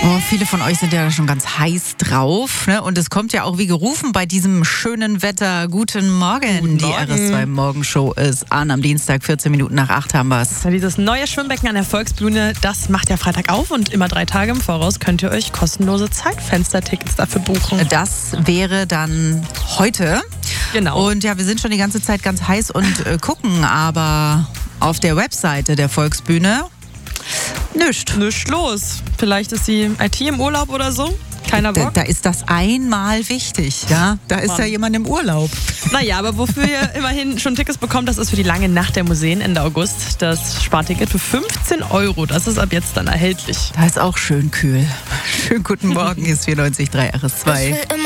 Oh, viele von euch sind ja schon ganz heiß drauf, ne? Und es kommt ja auch wie gerufen bei diesem schönen Wetter. Guten Morgen. Guten Die Morgen. RS2 Morgenshow ist an. Am Dienstag, 14 Minuten nach 8 haben wir es. Ja, dieses neue Schwimmbecken an der Volksbühne, das macht ja Freitag auf und immer 3 Tage im Voraus könnt ihr euch kostenlose Zeitfenster-Tickets dafür buchen. Das wäre dann heute. Genau. Und ja, wir sind schon die ganze Zeit ganz heiß und gucken aber auf der Webseite der Volksbühne nichts. Nichts los. Vielleicht ist die IT im Urlaub oder so. Keiner Bock. Da ist das einmal wichtig, ja? Da ist Mann. ja jemand im Urlaub. Naja, aber wofür ihr immerhin schon Tickets bekommt, das ist für die lange Nacht der Museen Ende August. Das Sparticket für 15 €. Das ist ab jetzt dann erhältlich. Da ist auch schön kühl. Schönen guten Morgen, ist 94.3 RS2.